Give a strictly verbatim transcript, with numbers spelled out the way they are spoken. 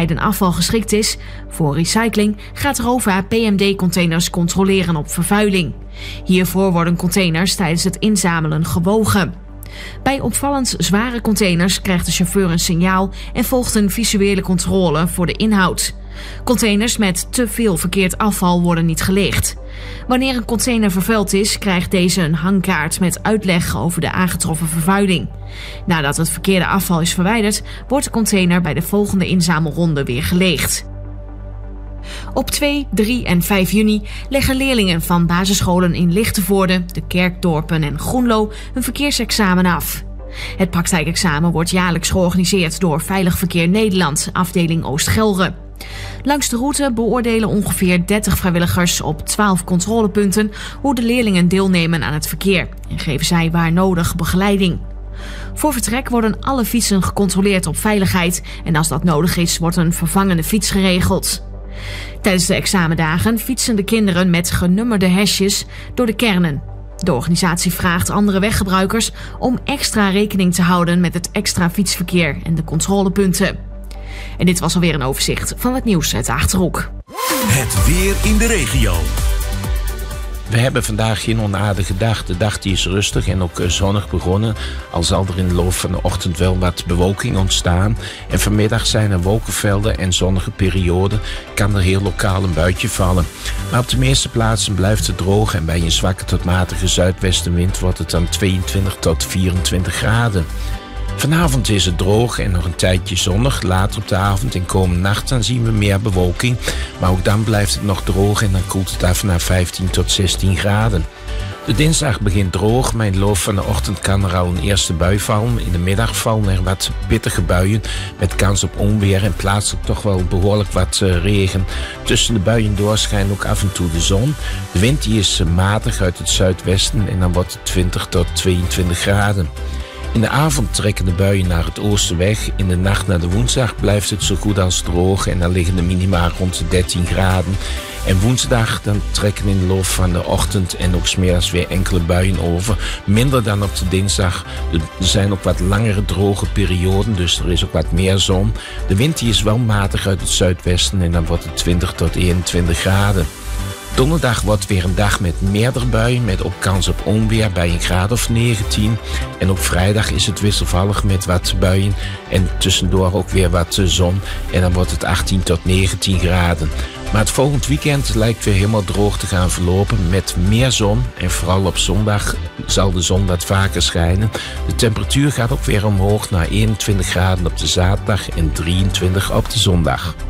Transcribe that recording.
bescheiden afval geschikt is voor recycling, gaat ROVA P M D-containers controleren op vervuiling. Hiervoor worden containers tijdens het inzamelen gewogen. Bij opvallend zware containers krijgt de chauffeur een signaal en volgt een visuele controle voor de inhoud. Containers met te veel verkeerd afval worden niet geleegd. Wanneer een container vervuild is, krijgt deze een hangkaart met uitleg over de aangetroffen vervuiling. Nadat het verkeerde afval is verwijderd, wordt de container bij de volgende inzamelronde weer geleegd. Op twee, drie en vijf juni leggen leerlingen van basisscholen in Lichtenvoorde, de Kerkdorpen en Groenlo hun verkeersexamen af. Het praktijkexamen wordt jaarlijks georganiseerd door Veilig Verkeer Nederland, afdeling Oost-Gelre. Langs de route beoordelen ongeveer dertig vrijwilligers op twaalf controlepunten hoe de leerlingen deelnemen aan het verkeer en geven zij waar nodig begeleiding. Voor vertrek worden alle fietsen gecontroleerd op veiligheid en als dat nodig is, wordt een vervangende fiets geregeld. Tijdens de examendagen fietsen de kinderen met genummerde hesjes door de kernen. De organisatie vraagt andere weggebruikers om extra rekening te houden met het extra fietsverkeer en de controlepunten. En dit was alweer een overzicht van het nieuws uit de Achterhoek. Het weer in de regio. We hebben vandaag geen onaardige dag. De dag die is rustig en ook zonnig begonnen. Al zal er in de loop van de ochtend wel wat bewolking ontstaan. En vanmiddag zijn er wolkenvelden en zonnige perioden. Kan er heel lokaal een buitje vallen. Maar op de meeste plaatsen blijft het droog. En bij een zwakke tot matige zuidwestenwind wordt het dan tweeëntwintig tot vierentwintig graden. Vanavond is het droog en nog een tijdje zonnig. Later op de avond en komende nacht dan zien we meer bewolking. Maar ook dan blijft het nog droog en dan koelt het af naar vijftien tot zestien graden. De dinsdag begint droog, maar in de loop van de ochtend kan er al een eerste bui vallen. In de middag vallen er wat pittige buien met kans op onweer en plaatselijk toch wel behoorlijk wat uh, regen. Tussen de buien door schijnt ook af en toe de zon. De wind die is uh, matig uit het zuidwesten en dan wordt het twintig tot tweeëntwintig graden. In de avond trekken de buien naar het oosten weg. In de nacht naar de woensdag blijft het zo goed als droog en dan liggen de minima rond de dertien graden. En woensdag dan trekken in de loop van de ochtend en ook 's middags weer enkele buien over. Minder dan op de dinsdag. Er zijn ook wat langere droge perioden, dus er is ook wat meer zon. De wind die is wel matig uit het zuidwesten en dan wordt het twintig tot eenentwintig graden. Donderdag wordt weer een dag met meerdere buien, met ook kans op onweer bij een graad of negentien. En op vrijdag is het wisselvallig met wat buien en tussendoor ook weer wat zon. En dan wordt het achttien tot negentien graden. Maar het volgend weekend lijkt weer helemaal droog te gaan verlopen met meer zon. En vooral op zondag zal de zon wat vaker schijnen. De temperatuur gaat ook weer omhoog naar eenentwintig graden op de zaterdag en drieëntwintig op de zondag.